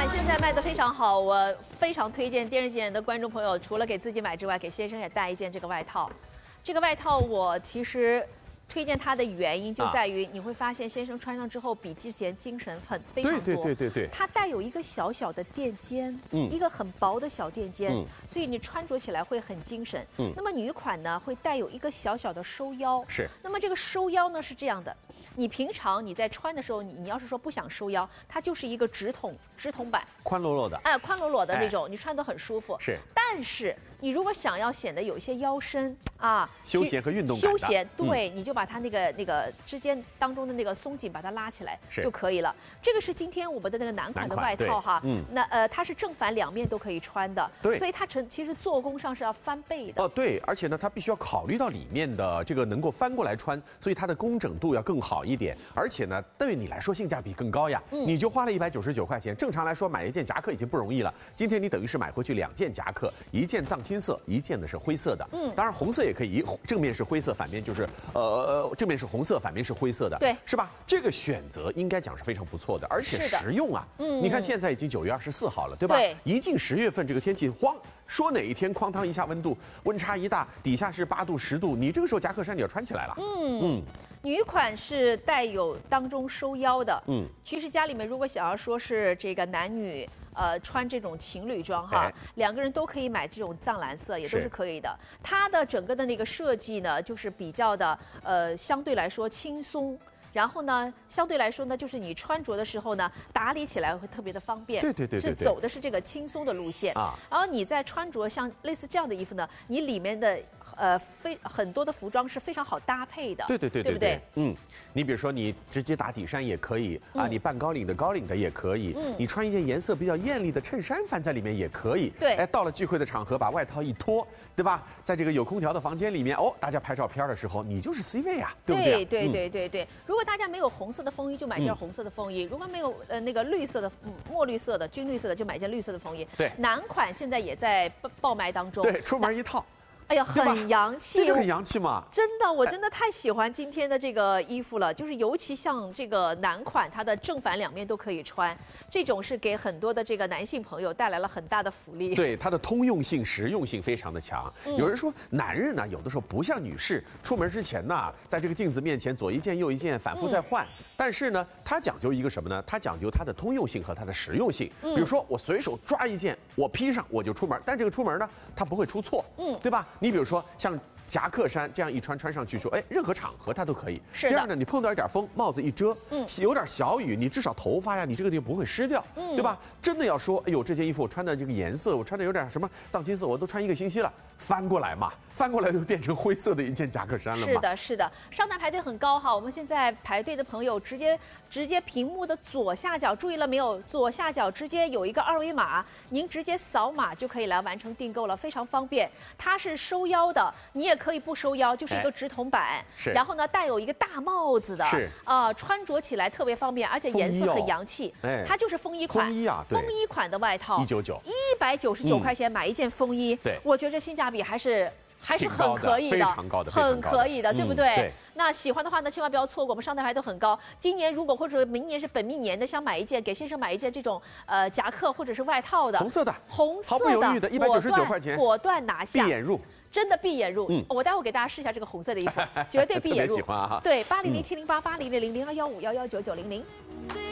款现在卖得非常好，我非常推荐电视机前的观众朋友，除了给自己买之外，给先生也带一件这个外套。这个外套我其实推荐它的原因就在于，你会发现先生穿上之后比之前精神非常多。 对。 它带有一个小小的垫肩，一个很薄的小垫肩，所以你穿着起来会很精神。那么女款呢会带有一个小小的收腰。 是。 那么这个收腰呢是这样的。你平常你在穿的时候，你要是说不想收腰，它就是一个直筒版， 宽裸裸的， 宽裸裸的那种，你穿得很舒服。 是， 但是你如果想要显得有一些腰身啊， 休闲和运动感休闲，对，你就把它那个之间当中的那个松紧把它拉起来就可以了。这个是今天我们的那个男款的外套哈，那它是正反两面都可以穿的， 对， 所以它其实做工上是要翻倍的。 哦，对，而且呢，它必须要考虑到里面的这个能够翻过来穿，所以它的工整度要更好一点，而且呢，对你来说性价比更高呀。你就花了199块钱，正常来说买一件夹克已经不容易了，今天你等于是买回去2件夹克，一件藏青色，一件呢是灰色的。当然红色也可以，正面是灰色，反面就是正面是红色，反面是灰色的， 对， 是吧？这个选择应该讲是非常不错的，而且实用啊。你看现在已经9月24号了，对吧？ 对， 一进10月份这个天气慌。说哪一天哐当一下温差一大，底下是8度10度，你这个时候夹克衫你要穿起来了。 女款是带有当中收腰的。其实家里面如果想要说是这个男女穿这种情侣装哈，两个人都可以买这种藏蓝色，也都是可以的。它的整个的那个设计呢，就是比较的相对来说轻松。然后呢，相对来说呢，就是你穿着的时候呢，打理起来会特别的方便。 对， 是走的是这个轻松的路线啊。然后你在穿着像类似这样的衣服呢，你里面的很多的服装是非常好搭配的。 对不对？你比如说你直接打底衫也可以啊，你半高领的也可以，你穿一件颜色比较艳丽的衬衫翻在里面也可以。 对， 哎，到了聚会的场合，把外套一脱，对吧？在这个有空调的房间里面，大家拍照片的时候，你就是 C 位啊，对不对？ 对。如果大家没有红色的风衣，就买件红色的风衣；如果没有那个绿色的、墨绿色的、军绿色的，就买件绿色的风衣。 对， 男款现在也在爆卖当中。 对，出门一套。 哎呀，很洋气， 这个很洋气嘛！ 真的，我真的太喜欢今天的这个衣服了，就是尤其像这个男款，它的正反两面都可以穿，这种是给很多的这个男性朋友带来了很大的福利。 对，它的通用性、实用性非常的强。有人说，男人呢，有的时候不像女士，出门之前呢，在这个镜子面前左一件右一件反复在换，但是呢，它讲究一个什么呢？它讲究它的通用性和它的实用性。比如说，我随手抓一件，我披上我就出门，但这个出门呢，它不会出错，对吧？你比如说像夹克衫这样一穿上去说，哎，任何场合它都可以。 是的。 第二呢，你碰到一点风，帽子一遮，有点小雨，你至少头发呀，你这个地方不会湿掉，对吧？真的要说，哎呦，这件衣服我穿的这个颜色，我穿的有点什么藏青色，我都穿1个星期了，翻过来嘛。翻过来就变成灰色的一件夹克衫了嘛？ 是的，上台排队很高哈。我们现在排队的朋友直接屏幕的左下角，注意了没有？左下角直接有一个2维码，您直接扫码就可以来完成订购了，非常方便。它是收腰的，你也可以不收腰，就是一个直筒版。 是。 然后呢，带有一个大帽子的。 是。 穿着起来特别方便，而且颜色很洋气。它就是风衣款。 风衣啊，对。 风衣款的外套，199块钱买一件风衣。 对。 我觉得这性价比还是很可以的， 非常高的， 很可以的，对不对？ 对。 那喜欢的话呢，千万不要错过，我们上台排都很高。今年如果或者明年是本命年的，想买一件给先生买一件这种夹克或者是外套的， 红色的， 毫不犹豫的199块钱， 果断拿下， 闭眼入。 真的闭眼入，我待会给大家试一下这个红色的衣服，绝对闭眼入。 特别喜欢啊！ 对，80070880000215119900。